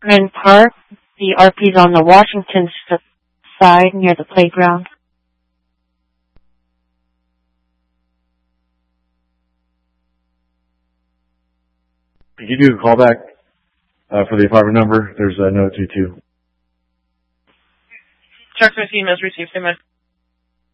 Grand Park. The RP's on the Washington side near the playground. Could you do a callback for the apartment number? There's a note 22. Check 15 as received. Amen.